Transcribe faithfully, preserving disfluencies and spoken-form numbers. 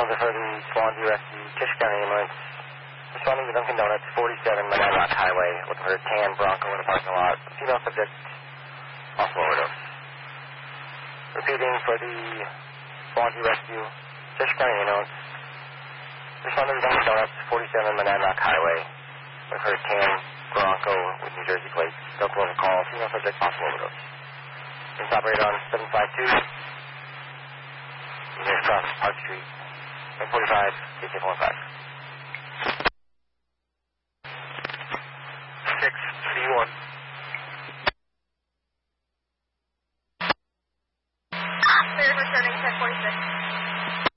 Something for the Swansea Rescue, Kish County Ambulance. Responding to Dunkin' Donuts, forty-seven Monadnock Highway, looking for a tan Bronco in the parking lot. Female subject, possible overdose. Repeating for the Swansea Rescue, Kish County Ambulance. Responding to Dunkin' Donuts, forty-seven Monadnock Highway, looking for a tan Bronco with New Jersey plates. Still close call, female subject, possible overdose. Please operate on seven five two. You're across Park Street, one forty-five, K C four one five.